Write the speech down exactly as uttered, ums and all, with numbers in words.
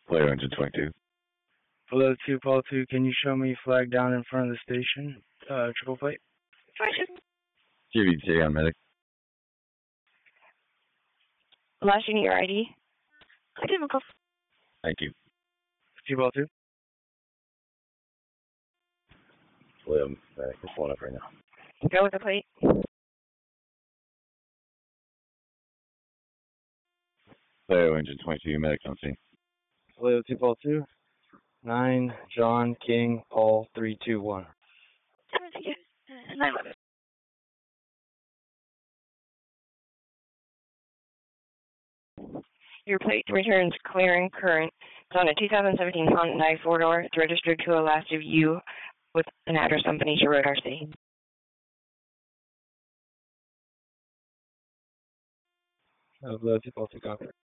Player engine twenty-two. Below two, Paul two, can you show me flag down in front of the station? Uh, triple plate. G V T on medic. Last unit, your I D. Identical. Thank you. two, Paul two. William, medic, just one up right now. Go with the plate. Player engine twenty-two, medic on scene. Below two, Paul two. nine, John, King, Paul, three, two, one. nine eleven. Your plate returns clear and current. It's on a two thousand seventeen Hyundai four-door. It's registered to a last of you with an address on Benicia Road, R C. Uh, below two, Paul two, copy.